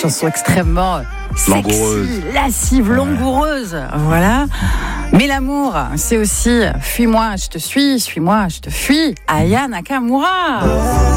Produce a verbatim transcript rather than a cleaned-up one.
chanson extrêmement langoureuse, sexy, lascive, langoureuse. Voilà. Mais l'amour, c'est aussi « Fuis-moi, je te suis, suis-moi, je te fuis » Aya Nakamura.